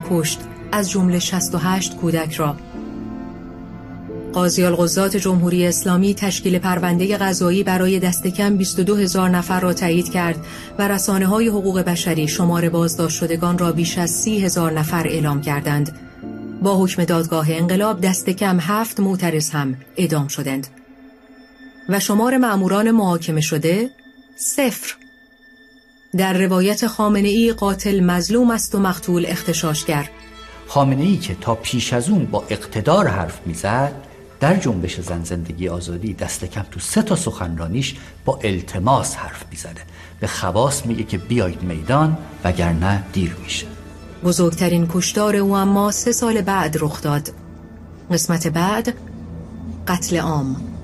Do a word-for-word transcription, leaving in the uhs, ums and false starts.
کشت، از جمله شصت و هشت کودک را. قاضی القضات جمهوری اسلامی تشکیل پرونده قضایی برای دست کم بیست و دو هزار نفر را تایید کرد و رسانه‌های حقوق بشری شمار بازداشت شدگان را بیش از سی هزار نفر اعلام کردند. با حکم دادگاه انقلاب دست کم هفت معترض هم اعدام شدند و شمار مأموران محاکمه شده صفر. در روایت خامنه‌ای قاتل مظلوم است و مقتول اغتشاشگر. خامنه‌ای که تا پیش از اون با اقتدار حرف میزد، در جنبش زن زندگی آزادی دست کم تو سه تا سخنرانیش با التماس حرف میزنه. به خواص میگه که بیایید میدان وگرنه دیر میشه. بزرگترین کشتار او اما سه سال بعد رخ داد. قسمت بعد، قتل عام.